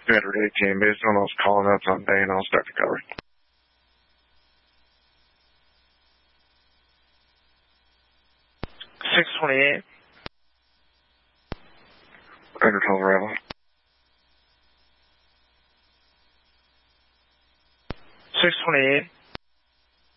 Standard 18, based on those call notes on Bain, I'll start to cover. 628. Under 12 arrival. 628.